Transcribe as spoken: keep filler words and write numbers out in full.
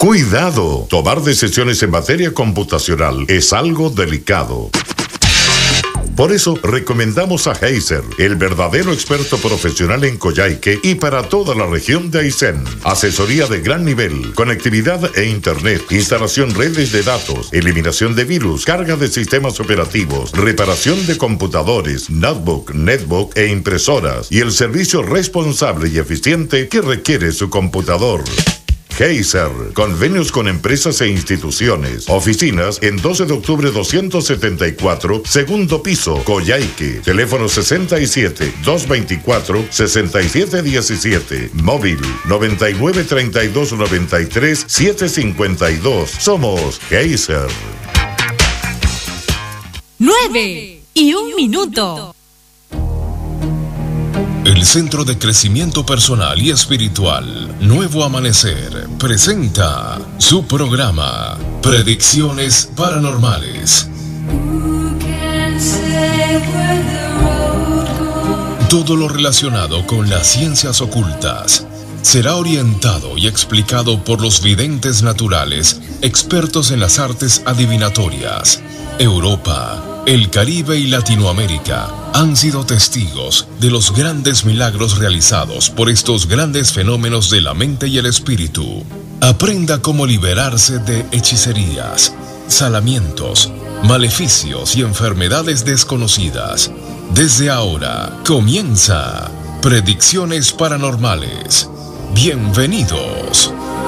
Cuidado, tomar decisiones en materia computacional es algo delicado. Por eso, recomendamos a Heiser, el verdadero experto profesional en Coyhaique y para toda la región de Aysén. Asesoría de gran nivel, conectividad e internet, instalación redes de datos, eliminación de virus, carga de sistemas operativos, reparación de computadores, notebook, netbook e impresoras y el servicio responsable y eficiente que requiere su computador. Heiser, convenios con empresas e instituciones. Oficinas en doce de octubre doscientos setenta y cuatro, segundo piso, Coyhaique. Teléfono sesenta y siete, doscientos veinticuatro, sesenta y siete diecisiete. Móvil noventa y nueve, treinta y dos, noventa y tres, setecientos cincuenta y dos. Somos Heiser. Nueve y un minuto. El Centro de Crecimiento Personal y Espiritual Nuevo Amanecer presenta su programa Predicciones Paranormales. Todo lo relacionado con las ciencias ocultas será orientado y explicado por los videntes naturales, expertos en las artes adivinatorias. Europa, el Caribe y Latinoamérica han sido testigos de los grandes milagros realizados por estos grandes fenómenos de la mente y el espíritu. Aprenda cómo liberarse de hechicerías, salamientos, maleficios y enfermedades desconocidas. Desde ahora comienza Predicciones Paranormales. Bienvenidos.